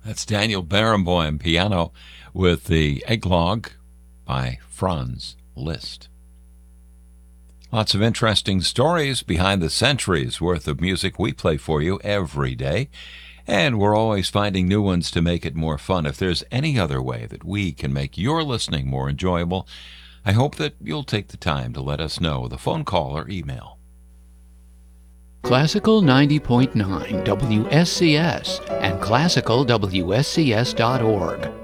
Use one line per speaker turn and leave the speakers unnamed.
That's Daniel Barenboim piano with the Egglog by Franz Liszt. Lots of interesting stories behind the centuries worth of music we play for you every day, and we're always finding new ones to make it more fun. If there's any other way that we can make your listening more enjoyable, I hope that you'll take the time to let us know with a phone call or email.
Classical 90.9 WSCS and classicalwscs.org.